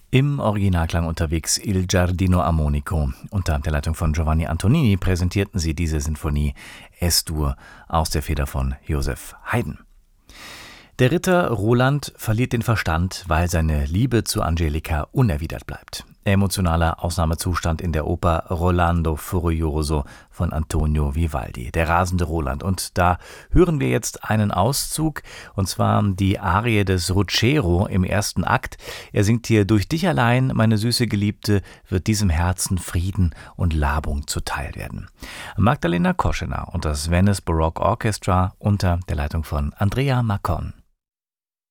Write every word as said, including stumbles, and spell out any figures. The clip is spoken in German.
Im Originalklang unterwegs Il Giardino Armonico. Unter der Leitung von Giovanni Antonini präsentierten sie diese Sinfonie Es-Dur aus der Feder von Joseph Haydn. Der Ritter Roland verliert den Verstand, weil seine Liebe zu Angelica unerwidert bleibt. Emotionaler Ausnahmezustand in der Oper Rolando Furioso von Antonio Vivaldi, der rasende Roland. Und da hören wir jetzt einen Auszug, und zwar die Arie des Ruggero im ersten Akt. Er singt hier: Durch dich allein, meine süße Geliebte, wird diesem Herzen Frieden und Labung zuteil werden. Magdalena Koschener und das Venice Baroque Orchestra unter der Leitung von Andrea Marcon.